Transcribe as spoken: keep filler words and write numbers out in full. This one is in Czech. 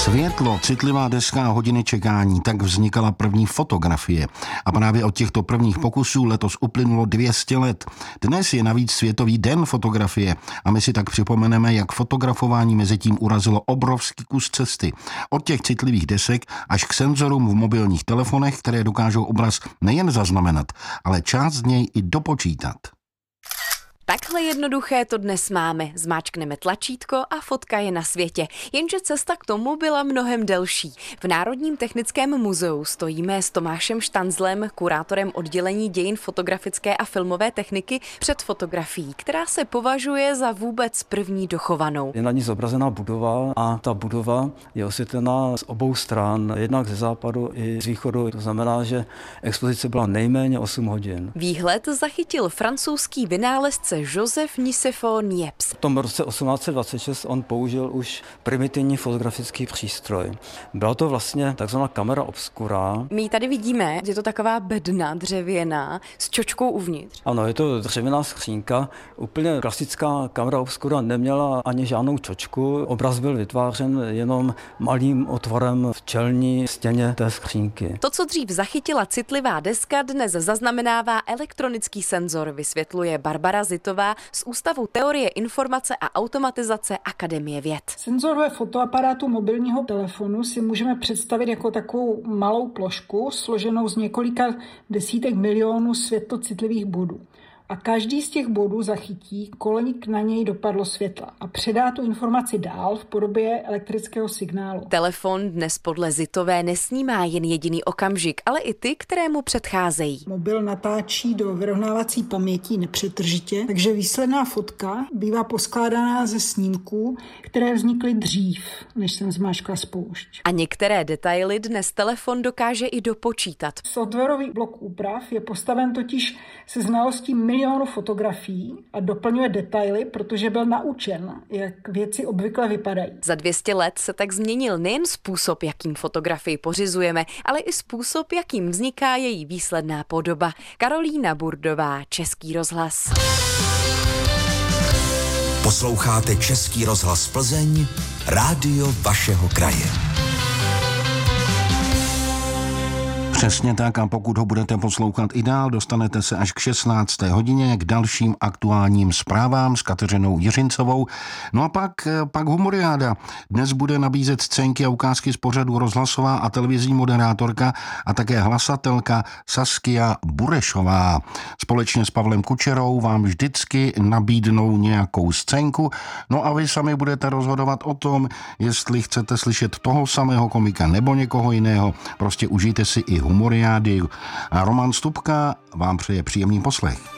Světlo, citlivá deska a hodiny čekání, tak vznikala první fotografie. A právě od těchto prvních pokusů letos uplynulo dvě stě let. Dnes je navíc Světový den fotografie a my si tak připomeneme, jak fotografování mezitím urazilo obrovský kus cesty. Od těch citlivých desek až k senzorům v mobilních telefonech, které dokážou obraz nejen zaznamenat, ale část z něj i dopočítat. Takhle jednoduché to dnes máme. Zmáčkneme tlačítko a fotka je na světě. Jenže cesta k tomu byla mnohem delší. V Národním technickém muzeu stojíme s Tomášem Štanzlem, kurátorem oddělení dějin fotografické a filmové techniky, před fotografií, která se považuje za vůbec první dochovanou. Je na ní zobrazená budova a ta budova je osvětlená z obou stran, jednak ze západu i z východu. To znamená, že expozice byla nejméně osm hodin. Výhled zachytil francouzský vynálezce Joseph Nicéphore Niepce. V tom roce osmnáct set dvacet šest on použil už primitivní fotografický přístroj. Byla to vlastně takzvaná kamera obscura. My ji tady vidíme, je to taková bedna dřevěná s čočkou uvnitř. Ano, je to dřevěná skřínka. Úplně klasická kamera obscura neměla ani žádnou čočku. Obraz byl vytvářen jenom malým otvorem v čelní stěně té skřínky. To, co dřív zachytila citlivá deska, dnes zaznamenává elektronický senzor, vysvětluje Barbara Zitová z Ústavu teorie informace a automatizace Akademie věd. Senzor ve fotoaparátu mobilního telefonu si můžeme představit jako takovou malou plošku složenou z několika desítek milionů světlocitlivých bodů. A každý z těch bodů zachytí, kolik na něj dopadlo světla a předá tu informaci dál v podobě elektrického signálu. Telefon dnes podle Zitové nesnímá jen jediný okamžik, ale i ty, které mu předcházejí. Mobil natáčí do vyrovnávací paměti nepřetržitě, takže výsledná fotka bývá poskládaná ze snímků, které vznikly dřív, než jsem zmáčkla spoušť. A některé detaily dnes telefon dokáže i dopočítat. Softwarový blok úprav je postaven totiž se znalostí milionu fotografií a doplňuje detaily, protože byl naučen, jak věci obvykle vypadají. Za dvě stě let se tak změnil nejen způsob, jakým fotografii pořizujeme, ale i způsob, jakým vzniká její výsledná podoba. Karolína Burdová, Český rozhlas. Posloucháte Český rozhlas Plzeň, rádio vašeho kraje. Přesně tak, a pokud ho budete poslouchat i dál, dostanete se až k šestnácté hodině k dalším aktuálním zprávám s Kateřinou Jiřincovou. No a pak, pak humoriáda. Dnes bude nabízet scénky a ukázky z pořadu rozhlasová a televizní moderátorka a také hlasatelka Saskia Burešová. Společně s Pavlem Kučerou vám vždycky nabídnou nějakou scénku, no a vy sami budete rozhodovat o tom, jestli chcete slyšet toho samého komika nebo někoho jiného. Prostě užijte si i humoriády. A Roman Stupka vám přeje příjemný poslech.